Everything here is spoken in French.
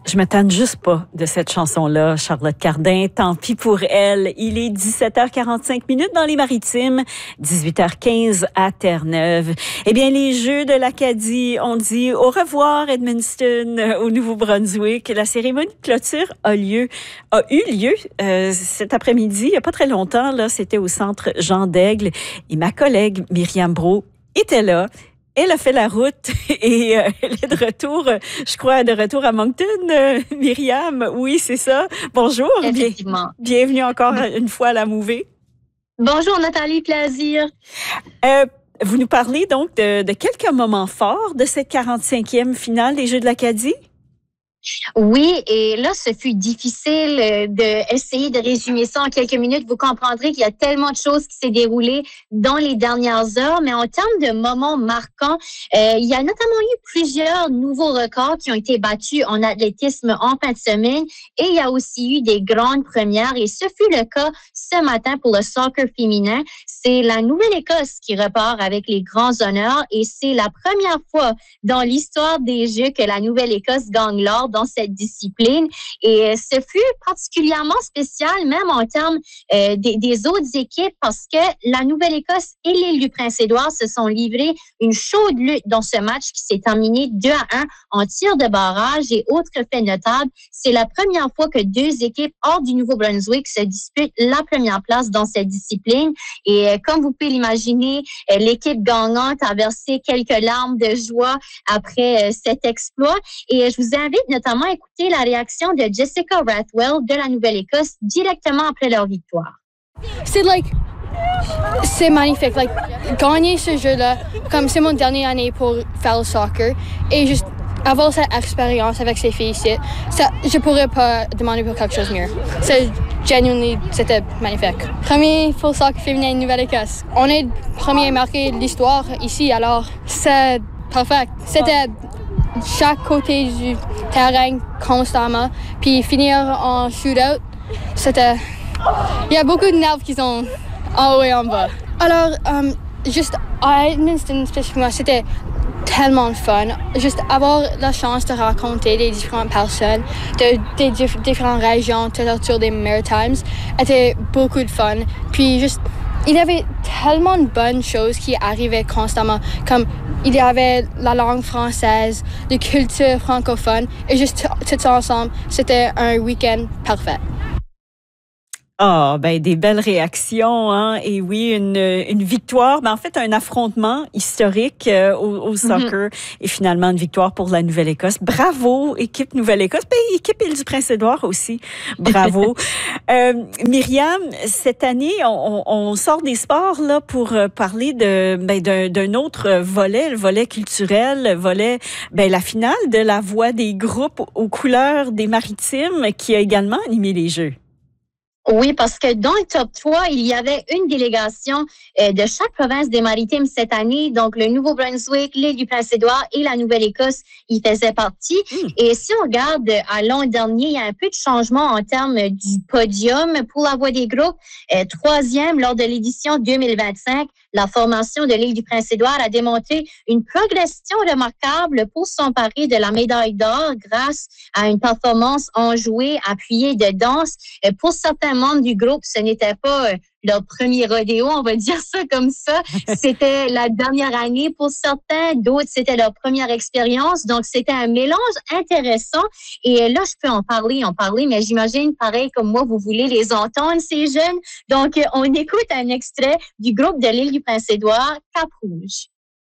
Je me tanne juste pas de cette chanson-là, Charlotte Cardin. Tant pis pour elle. Il est 17h45 dans les Maritimes, 18h15 à Terre-Neuve. Eh bien, les Jeux de l'Acadie ont dit au revoir Edmundston au Nouveau-Brunswick. La cérémonie de clôture a eu lieu cet après-midi, il n'y a pas très longtemps. Là, c'était au Centre Jean Daigle. Et ma collègue Myriam Brault était là. Elle a fait la route et elle est de retour, je crois, de retour à Moncton, Myriam. Oui, c'est ça. Bonjour. Effectivement. Bienvenue encore une fois à la Mouvée. Bonjour Nathalie, plaisir. Vous nous parlez donc de quelques moments forts de cette 45e finale des Jeux de l'Acadie? Oui, et là, ce fut difficile d'essayer de résumer ça en quelques minutes. Vous comprendrez qu'il y a tellement de choses qui s'est déroulées dans les dernières heures, mais en termes de moments marquants, il y a notamment eu plusieurs nouveaux records qui ont été battus en athlétisme en fin de semaine, et il y a aussi eu des grandes premières, et ce fut le cas ce matin pour le soccer féminin. C'est la Nouvelle-Écosse qui repart avec les grands honneurs, et c'est la première fois dans l'histoire des Jeux que la Nouvelle-Écosse gagne l'or dans cette discipline. Et ce fut particulièrement spécial, même en termes des autres équipes, parce que la Nouvelle-Écosse et l'île du Prince-Édouard se sont livrés une chaude lutte dans ce match qui s'est terminé 2-1 en tir de barrage. Et autre fait notable, c'est la première fois que deux équipes hors du Nouveau-Brunswick se disputent la première place dans cette discipline. Et comme vous pouvez l'imaginer, l'équipe gagnante a versé quelques larmes de joie après cet exploit. Et je vous invite notamment à écouter la réaction de Jessica Rathwell de la Nouvelle-Écosse directement après leur victoire. C'est magnifique. Gagner ce jeu-là, comme c'est mon dernière année pour faire le soccer, et juste avoir cette expérience avec ces filles-ci, je pourrais pas demander pour quelque chose de mieux. C'était magnifique. Premier full soccer féminin Nouvelle-Écosse. On est le premier marqué de l'histoire ici, alors c'est parfait. C'était chaque côté du terrain constamment, puis finir en shootout, il y a beaucoup de nerfs qui sont en haut et en bas. Alors, juste à Edmundston spécifiquement, c'était tellement fun. Juste avoir la chance de rencontrer des différentes personnes des différentes régions tout autour des Maritimes était beaucoup de fun. Puis juste, il y avait tellement de bonnes choses qui arrivaient constamment, comme il y avait la langue française, de culture francophone, et juste tout ça ensemble, c'était un week-end parfait. Ah, ben des belles réactions, hein. Et oui, une victoire, en fait un affrontement historique au soccer, et finalement une victoire pour la Nouvelle-Écosse. Bravo, équipe Nouvelle-Écosse, équipe Île du Prince-Édouard aussi. Bravo. Myriam, cette année, on sort des sports là pour parler d'un autre volet, le volet culturel, le volet la finale de la Voix des groupes aux couleurs des Maritimes qui a également animé les Jeux. Oui, parce que dans le top 3, il y avait une délégation de chaque province des Maritimes cette année. Donc, le Nouveau-Brunswick, l'île du Prince-Édouard et la Nouvelle-Écosse y faisaient partie. Et si on regarde à l'an dernier, il y a un peu de changement en termes du podium pour la Voix des groupes. Troisième lors de l'édition 2025, la formation de l'île du Prince-Édouard a démontré une progression remarquable pour s'emparer de la médaille d'or grâce à une performance enjouée, appuyée de danse. Pour certains membres du groupe, ce n'était pas leur premier rodéo, on va dire ça comme ça. C'était la dernière année pour certains, d'autres, c'était leur première expérience. Donc, c'était un mélange intéressant. Et là, je peux en parler, mais j'imagine, pareil comme moi, vous voulez les entendre, ces jeunes. Donc, on écoute un extrait du groupe de l'île du Prince-Édouard, Cap-Rouge.